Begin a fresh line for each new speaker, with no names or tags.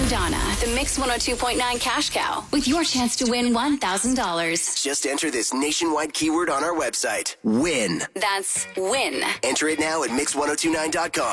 and Donna, the Mix 102.9 Cash Cow, with your chance to win $1,000.
Just enter this nationwide keyword on our website. WIN.
That's WIN.
Enter it now at mix1029.com.